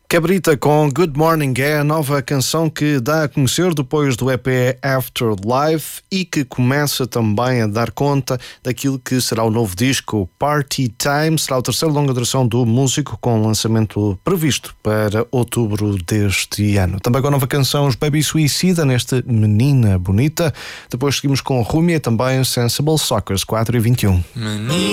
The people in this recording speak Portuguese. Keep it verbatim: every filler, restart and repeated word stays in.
Cabrita com Good Morning é a nova canção que dá a conhecer depois do E P Afterlife e que começa também a dar conta daquilo que será o novo disco Party Time. Será o terceiro longa duração do músico, com lançamento previsto para outubro deste ano. Também com a nova canção Os Baby Suicida, neste Menina Bonita. Depois seguimos com Rumia, também Sensible Soccers quatro e vinte e um. Menina